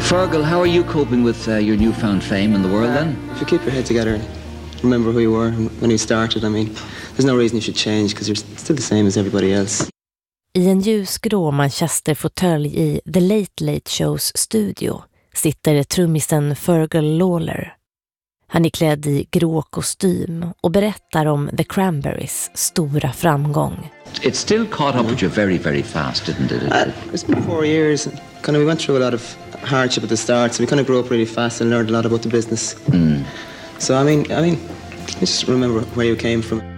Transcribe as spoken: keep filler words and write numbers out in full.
Fergal, how are you coping with uh, your newfound fame in the world uh, then? If you keep your head together and remember who you were when you started, I mean, there's no reason you should change because you're still the same as everybody else. I en ljusgrå Manchester-fåtölj i The Late Late Shows studio sitter trummisen Fergal Lawler. Han är klädd i grå kostym och berättar om The Cranberries stora framgång. It still caught up with you very, very fast, didn't it? Uh, it's been four years. Kind of, we went through a lot of hardship at the start, so we kind of grew up really fast and learned a lot about the business. Mm. So I mean, I mean, just remember where you came from.